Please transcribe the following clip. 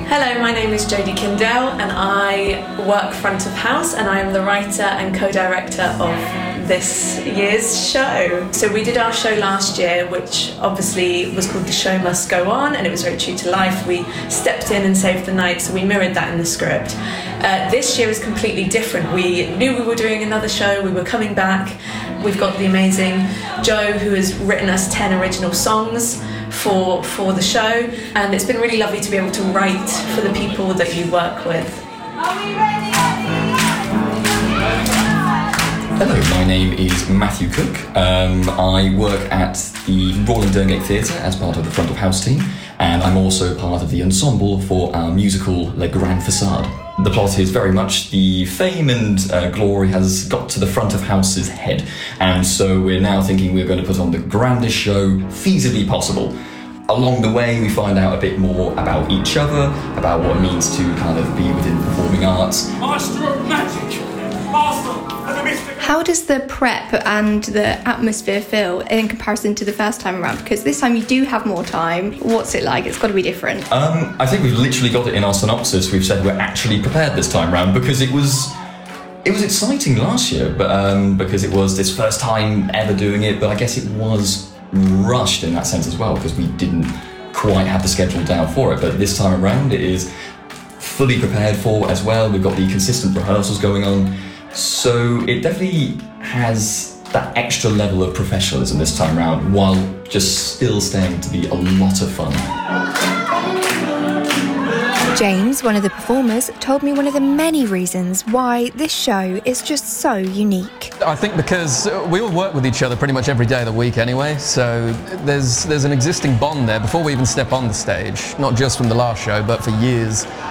Hello, my name is Jodie Kindell and I work front of house and I am the writer and co-director of this year's show. So we did our show last year, which obviously was called The Show Must Go On, and it was very true to life. We stepped in and saved the night, so we mirrored that in the script. This year is completely different. We knew we were doing another show, we were coming back. We've got the amazing Joe, who has written us 10 original songs for the show, and it's been really lovely to be able to write for the people that you work with. Are we ready? Hello, my name is Matthew Cook. I work at the Royal and Durngate Theatre as part of the front of house team, and I'm also part of the ensemble for our musical Le Grand Facade. The plot is very much the fame and glory has got to the front of house's head, and so we're now thinking we're going to put on the grandest show feasibly possible. Along the way, we find out a bit more about each other, about what it means to kind of be within performing arts. Master of magic! Master of the mystic! How does the prep and the atmosphere feel in comparison to the first time around? Because this time you do have more time. What's it like? It's got to be different. I think we've literally got it in our synopsis. We've said we're actually prepared this time round because it was exciting last year, but because it was this first time ever doing it, but I guess it was rushed in that sense as well because we didn't quite have the schedule down for it. But this time around it is fully prepared for as well. We've got the consistent rehearsals going on. So it definitely has that extra level of professionalism this time round while just still staying to be a lot of fun. James, one of the performers, told me one of the many reasons why this show is just so unique. I think because we all work with each other pretty much every day of the week anyway, so there's an existing bond there before we even step on the stage, not just from the last show, but for years.